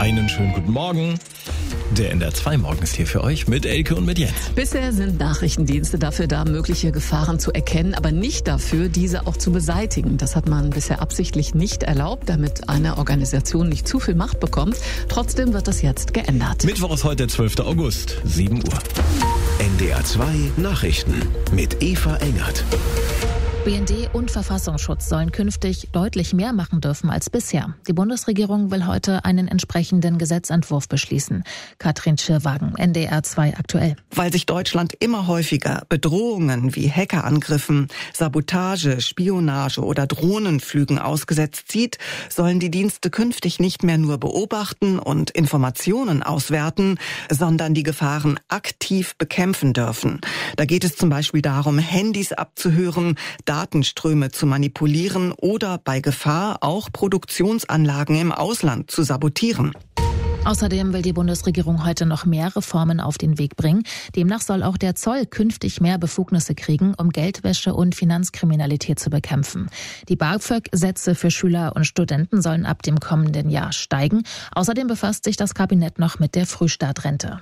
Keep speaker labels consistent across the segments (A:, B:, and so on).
A: Einen schönen guten Morgen. Der NDR 2 Morgen ist hier für euch mit Elke und mit Jens.
B: Bisher sind Nachrichtendienste dafür da, mögliche Gefahren zu erkennen, aber nicht dafür, diese auch zu beseitigen. Das hat man bisher absichtlich nicht erlaubt, damit eine Organisation nicht zu viel Macht bekommt. Trotzdem wird das jetzt geändert.
A: Mittwoch ist heute der 12. August, 7 Uhr.
C: NDR 2 Nachrichten mit Eva Engert.
D: BND und Verfassungsschutz sollen künftig deutlich mehr machen dürfen als bisher. Die Bundesregierung will heute einen entsprechenden Gesetzentwurf beschließen. Katrin Schirwagen, NDR 2 aktuell.
E: Weil sich Deutschland immer häufiger Bedrohungen wie Hackerangriffen, Sabotage, Spionage oder Drohnenflügen ausgesetzt sieht, sollen die Dienste künftig nicht mehr nur beobachten und Informationen auswerten, sondern die Gefahren aktiv bekämpfen dürfen. Da geht es zum Beispiel darum, Handys abzuhören, Datenströme zu manipulieren oder bei Gefahr auch Produktionsanlagen im Ausland zu sabotieren.
D: Außerdem will die Bundesregierung heute noch mehr Reformen auf den Weg bringen. Demnach soll auch der Zoll künftig mehr Befugnisse kriegen, um Geldwäsche und Finanzkriminalität zu bekämpfen. Die BAföG-Sätze für Schüler und Studenten sollen ab dem kommenden Jahr steigen. Außerdem befasst sich das Kabinett noch mit der Frühstartrente.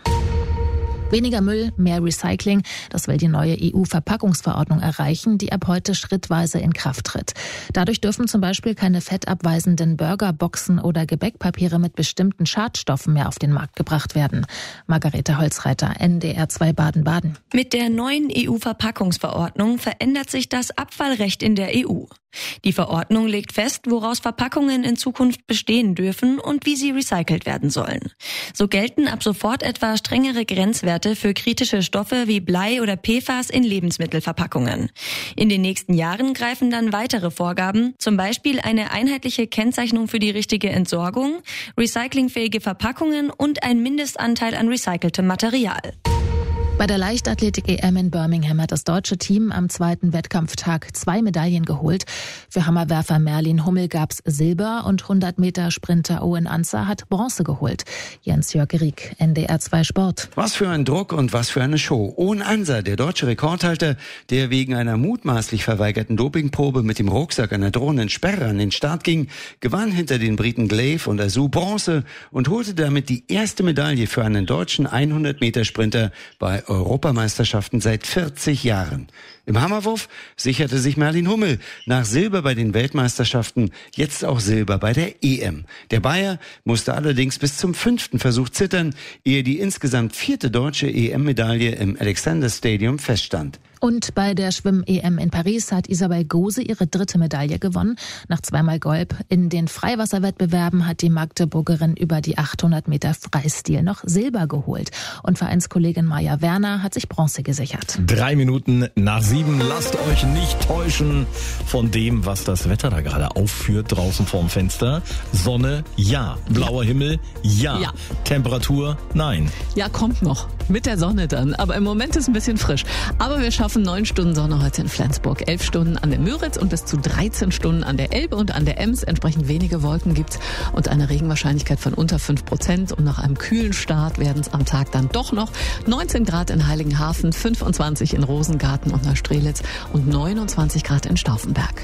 D: Weniger Müll, mehr Recycling, das will die neue EU-Verpackungsverordnung erreichen, die ab heute schrittweise in Kraft tritt. Dadurch dürfen zum Beispiel keine fettabweisenden Burgerboxen oder Gebäckpapiere mit bestimmten Schadstoffen mehr auf den Markt gebracht werden. Margarete Holzreiter, NDR 2 Baden-Baden.
F: Mit der neuen EU-Verpackungsverordnung verändert sich das Abfallrecht in der EU. Die Verordnung legt fest, woraus Verpackungen in Zukunft bestehen dürfen und wie sie recycelt werden sollen. So gelten ab sofort etwa strengere Grenzwerte für kritische Stoffe wie Blei oder PFAS in Lebensmittelverpackungen. In den nächsten Jahren greifen dann weitere Vorgaben, zum Beispiel eine einheitliche Kennzeichnung für die richtige Entsorgung, recyclingfähige Verpackungen und ein Mindestanteil an recyceltem Material.
D: Bei der Leichtathletik-EM in Birmingham hat das deutsche Team am zweiten Wettkampftag 2 Medaillen geholt. Für Hammerwerfer Merlin Hummel gab's Silber und 100-Meter-Sprinter Owen Anzer hat Bronze geholt. Jens-Jörg Rieck, NDR 2 Sport.
G: Was für ein Druck und was für eine Show. Owen Anzer, der deutsche Rekordhalter, der wegen einer mutmaßlich verweigerten Dopingprobe mit dem Rucksack einer drohenden Sperre an den Start ging, gewann hinter den Briten Glaive und Azou Bronze und holte damit die erste Medaille für einen deutschen 100-Meter-Sprinter bei Europameisterschaften seit 40 Jahren. Im Hammerwurf sicherte sich Merlin Hummel nach Silber bei den Weltmeisterschaften jetzt auch Silber bei der EM. Der Bayer musste allerdings bis zum 5. Versuch zittern, ehe die insgesamt 4. deutsche EM-Medaille im Alexander Stadium feststand.
D: Und bei der Schwimm-EM in Paris hat Isabel Gose ihre 3. Medaille gewonnen. Nach 2-mal Gold in den Freiwasserwettbewerben hat die Magdeburgerin über die 800 Meter Freistil noch Silber geholt. Und Vereinskollegin Maja Werner hat sich Bronze gesichert.
A: 3 Minuten nach 7. Lasst euch nicht täuschen von dem, was das Wetter da gerade aufführt draußen vorm Fenster. Sonne, ja. Blauer Himmel, ja. Temperatur, nein.
B: Ja, kommt noch. Mit der Sonne dann. Aber im Moment ist ein bisschen frisch. Aber wir schaffen 9 Stunden Sonne heute in Flensburg, 11 Stunden an der Müritz und bis zu 13 Stunden an der Elbe und an der Ems. Entsprechend wenige Wolken gibt's und eine Regenwahrscheinlichkeit von unter 5%. Und nach einem kühlen Start werden es am Tag dann doch noch 19 Grad in Heiligenhafen, 25 in Rosengarten und Neustrelitz und 29 Grad in Stauffenberg.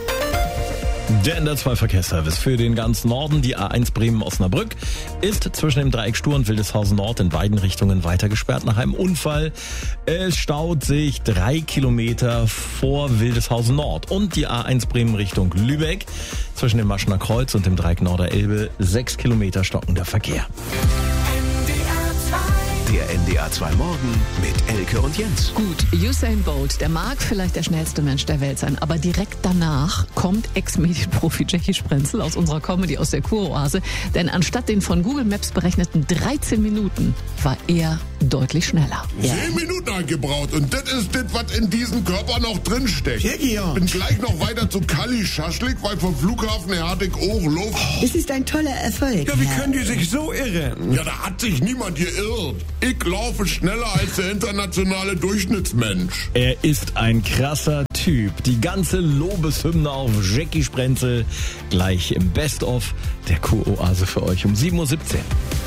A: Der NDR 2 Verkehrsservice für den ganzen Norden. Die A1 Bremen-Osnabrück ist zwischen dem Dreieck Stur und Wildeshausen Nord in beiden Richtungen weiter gesperrt nach einem Unfall. Es staut sich 3 Kilometer vor Wildeshausen Nord. Und die A1 Bremen Richtung Lübeck zwischen dem Maschener Kreuz und dem Dreieck Norderelbe 6 Kilometer stockender Verkehr.
C: Der NDR 2 Morgen mit Elke und Jens.
B: Gut, Usain Bolt, der mag vielleicht der schnellste Mensch der Welt sein, aber direkt danach kommt Ex-Medienprofi Jackie Sprenzel aus unserer Comedy aus der Kuroase, denn anstatt den von Google Maps berechneten 13 Minuten war er deutlich schneller.
H: 10 Minuten eingebraut und das ist das, was in diesem Körper noch drinsteckt. Bin gleich noch weiter zu Kalli Schaschlik, weil vom Flughafen her hatte ich auch Luft.
I: Es ist ein toller Erfolg.
H: Ja, wie können die sich so irren? Ja, da hat sich niemand geirrt. Ich laufe schneller als der internationale Durchschnittsmensch.
A: Er ist ein krasser Typ. Die ganze Lobeshymne auf Jackie Sprenzel gleich im Best-of der Kuroase für euch um 7:17 Uhr.